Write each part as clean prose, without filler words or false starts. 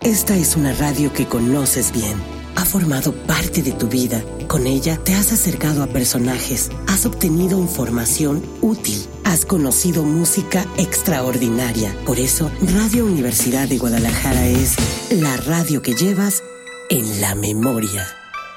Esta es una radio que conoces bien. Ha formado parte de tu vida. Con ella te has acercado a personajes, has obtenido información útil, has conocido música extraordinaria. Por eso, Radio Universidad de Guadalajara es la radio que llevas en la memoria.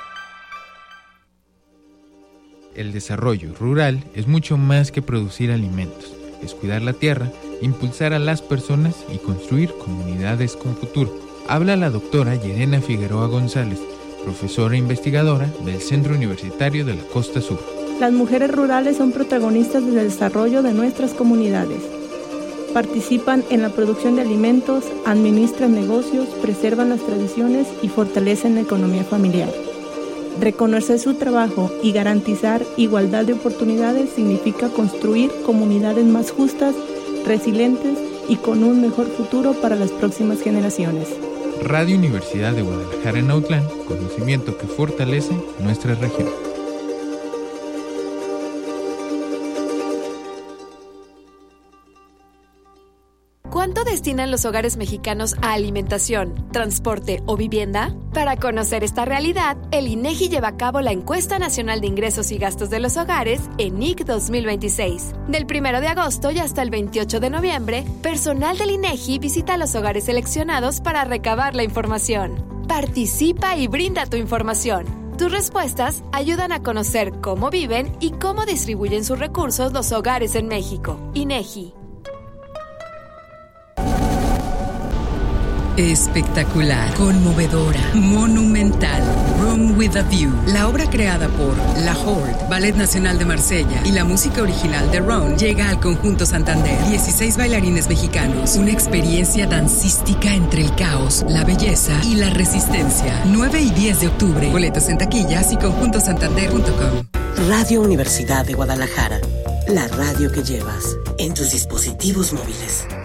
El desarrollo rural es mucho más que producir alimentos. Es cuidar la tierra, impulsar a las personas y construir comunidades con futuro. Habla la doctora Yerena Figueroa González, profesora e investigadora del Centro Universitario de la Costa Sur. Las mujeres rurales son protagonistas del desarrollo de nuestras comunidades. Participan en la producción de alimentos, administran negocios, preservan las tradiciones y fortalecen la economía familiar. Reconocer su trabajo y garantizar igualdad de oportunidades significa construir comunidades más justas, resilientes y con un mejor futuro para las próximas generaciones. Radio Universidad de Guadalajara en Autlán, conocimiento que fortalece nuestra región. ¿Cuánto destinan los hogares mexicanos a alimentación, transporte o vivienda? Para conocer esta realidad, el INEGI lleva a cabo la Encuesta Nacional de Ingresos y Gastos de los Hogares, ENIG 2026. Del 1 de agosto y hasta el 28 de noviembre, personal del INEGI visita los hogares seleccionados para recabar la información. Participa y brinda tu información. Tus respuestas ayudan a conocer cómo viven y cómo distribuyen sus recursos los hogares en México. INEGI. Espectacular, conmovedora, monumental. Room with a View. La obra creada por La Horde, Ballet Nacional de Marsella y la música original de Ron llega al Conjunto Santander. 16 bailarines mexicanos. Una experiencia dancística entre el caos, la belleza y la resistencia. 9 y 10 de octubre. Boletos en taquillas y conjuntosantander.com. Radio Universidad de Guadalajara. La radio que llevas en tus dispositivos móviles.